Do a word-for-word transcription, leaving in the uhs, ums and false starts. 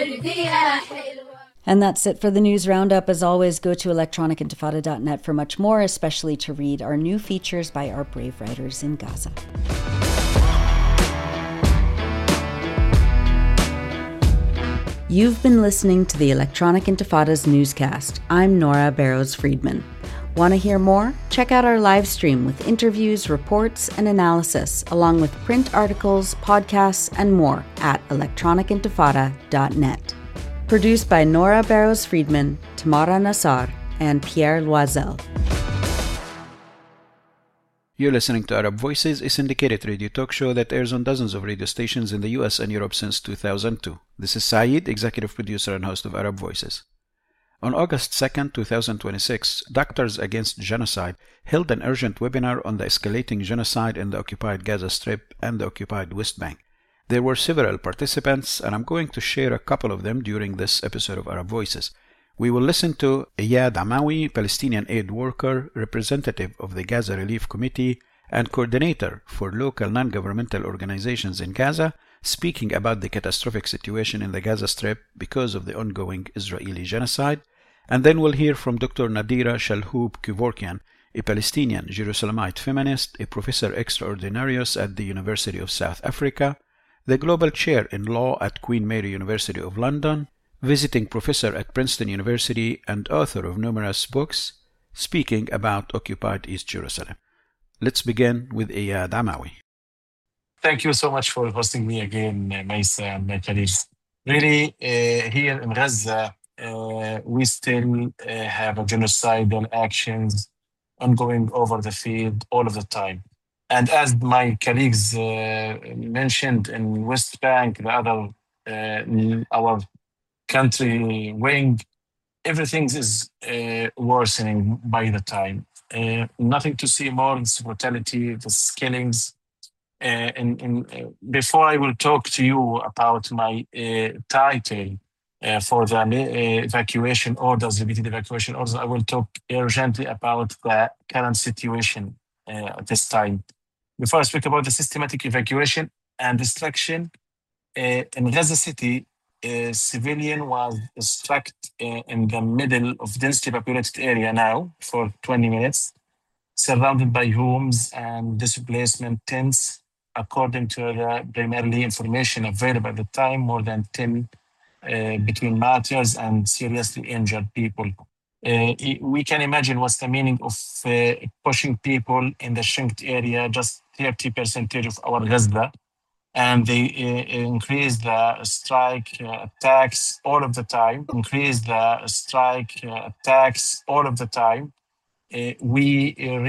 And that's it for the news roundup. As always, go to electronic intifada dot net for much more, especially to read our new features by our brave writers in Gaza. You've been listening to the Electronic Intifada's newscast. I'm Nora Barrows-Friedman. Want to hear more? Check out our live stream with interviews, reports, and analysis, along with print articles, podcasts, and more at electronic intifada dot net. Produced by Nora Barrows-Friedman, Tamara Nassar, and Pierre Loisel. You're listening to Arab Voices, a syndicated radio talk show that airs on dozens of radio stations in the U S and Europe since two thousand two. This is Saeed, executive producer and host of Arab Voices. On August second, twenty twenty-six, Doctors Against Genocide held an urgent webinar on the escalating genocide in the occupied Gaza Strip and the occupied West Bank. There were several participants, and I'm going to share a couple of them during this episode of Arab Voices. We will listen to Iyad Amawi, Palestinian aid worker, representative of the Gaza Relief Committee, and coordinator for local non-governmental organizations in Gaza, speaking about the catastrophic situation in the Gaza Strip because of the ongoing Israeli genocide. And then we'll hear from Doctor Nadira Shalhoub Kevorkian, a Palestinian Jerusalemite feminist, a professor extraordinarius at the University of South Africa, the Global Chair in Law at Queen Mary University of London, visiting professor at Princeton University and author of numerous books, speaking about occupied East Jerusalem. Let's begin with Iyad Amawi. Thank you so much for hosting me again, Maisa and my colleagues. Really, uh, here in Gaza, uh, we still uh, have a genocidal actions ongoing over the field all of the time. And as my colleagues uh, mentioned, in West Bank, the other, uh, our country wing, everything is uh, worsening by the time. Uh, nothing to see more than brutality, the killings. Uh, in, in, uh, before I will talk to you about my uh, title uh, for the uh, evacuation orders, repeated evacuation orders, I will talk urgently about the current situation uh, at this time. Before I speak about the systematic evacuation and destruction, uh, in Gaza City, a civilian was struck uh, in the middle of densely populated area now for twenty minutes, surrounded by homes and displacement tents. According to the primarily information available at the time, more than ten uh, between martyrs and seriously injured people. Uh, we can imagine what's the meaning of uh, pushing people in the Shinkt area, just thirty percent of our Gaza, and they uh, increase the strike uh, attacks all of the time, increase the strike uh, attacks all of the time. Uh, we uh,